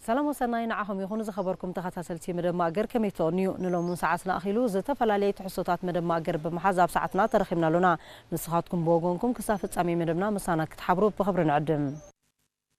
سلام وسناين عهم يخون زخبركم تخصصلتي مدام ماجر كميتونيو نلوم ساعتنا أخيلو زتفلالي تحسوتات مدام ماجر بمحازب ساعتنا ترخيمنا لنا نسخاتكم بوجونكم كسافة أمي مدامنا مسانا كتحبروا بخبر نعدم